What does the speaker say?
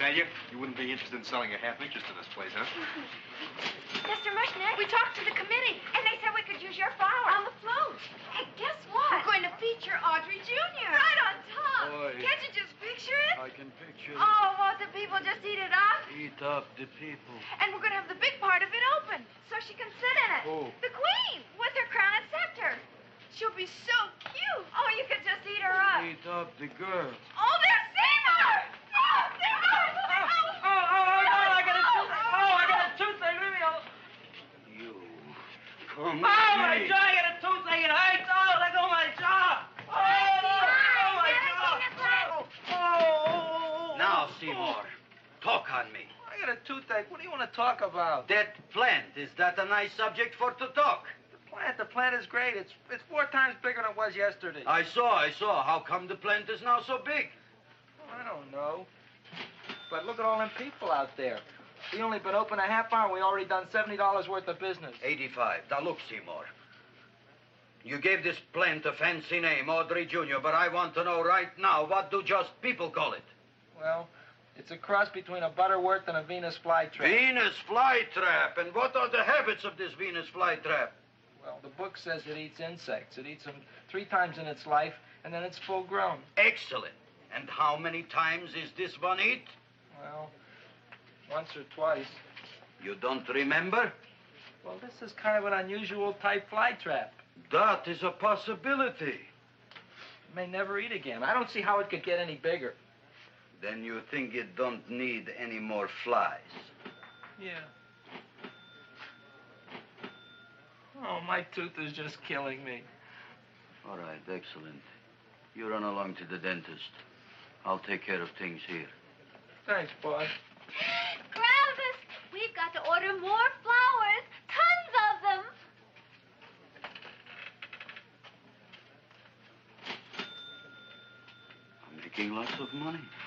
Thalia, you wouldn't be interested in selling a half interest in this place, huh? Mr. Mushnick, we talked to the committee, and they said we could use your flower on the float. Hey, guess what? We're going to feature Audrey Jr. Right on top. Boy. Can't you just picture it? I can picture it. Oh, won't the people just eat it up? Eat up the people. And we're going to have the big part of it open, so she can sit in it. Who? The queen, with her crown and scepter. She'll be so cute. Oh, you could just eat her up. Eat up the girl. Oh, there's Seymour! Oh, Seymour! I got a toothache. Leave me alone. You. Come My jaw, I got a toothache. It hurts. Oh, let go of my jaw. Oh, Now, Seymour, talk on me. I got a toothache. What do you want to talk about? That plant, is that a nice subject for to talk? The plant is great. It's 4 times bigger than it was yesterday. I saw. How come the plant is now so big? I don't know. But look at all them people out there. We only been open a half hour and we already done $70 worth of business. 85. Now, look, Seymour. You gave this plant a fancy name, Audrey Jr., but I want to know right now, what do just people call it? Well, it's a cross between a Butterworth and a Venus flytrap. Venus flytrap. And what are the habits of this Venus flytrap? Well, the book says it eats insects. It eats them 3 times in its life, and then it's full grown. Excellent. And how many times is this one eat? Well, once or twice. You don't remember? Well, this is kind of an unusual type flytrap. That is a possibility. It may never eat again. I don't see how it could get any bigger. Then you think it don't need any more flies? Yeah. Oh, my tooth is just killing me. All right, excellent. You run along to the dentist. I'll take care of things here. Thanks, boss. Gravis, we've got to order more flowers. Tons of them. I'm making lots of money.